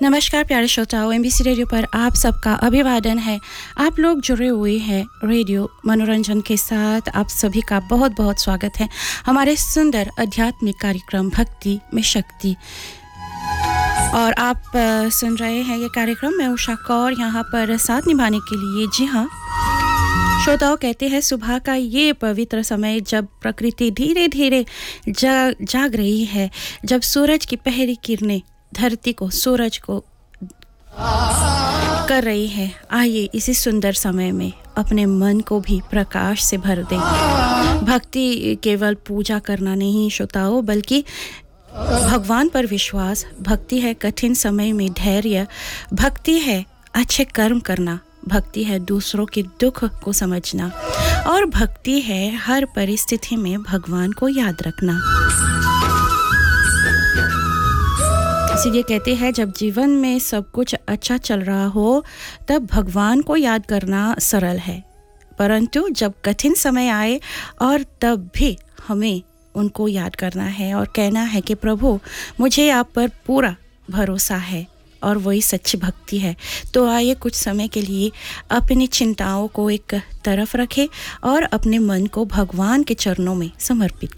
नमस्कार प्यारे श्रोताओं, एमबीसी रेडियो पर आप सबका अभिवादन है। आप लोग जुड़े हुए हैं रेडियो मनोरंजन के साथ। आप सभी का बहुत बहुत स्वागत है हमारे सुंदर आध्यात्मिक कार्यक्रम भक्ति में शक्ति। और आप सुन रहे हैं ये कार्यक्रम। मैं उषा कौर यहाँ पर साथ निभाने के लिए। जी हाँ श्रोताओं, कहते हैं सुबह का ये पवित्र समय जब प्रकृति धीरे धीरे जाग रही है, जब सूरज की पहली किरणें धरती को सूरज को कर रही है। आइए इसी सुंदर समय में अपने मन को भी प्रकाश से भर दें। भक्ति केवल पूजा करना नहीं श्रोताओं, बल्कि भगवान पर विश्वास। भक्ति है कठिन समय में धैर्य, भक्ति है अच्छे कर्म करना, भक्ति है दूसरों के दुख को समझना, और भक्ति है हर परिस्थिति में भगवान को याद रखना। इसीलिए कहते हैं जब जीवन में सब कुछ अच्छा चल रहा हो तब भगवान को याद करना सरल है, परंतु जब कठिन समय आए और तब भी हमें उनको याद करना है और कहना है कि प्रभु मुझे आप पर पूरा भरोसा है, और वही सच्ची भक्ति है। तो आइए कुछ समय के लिए अपनी चिंताओं को एक तरफ रखें और अपने मन को भगवान के चरणों में समर्पित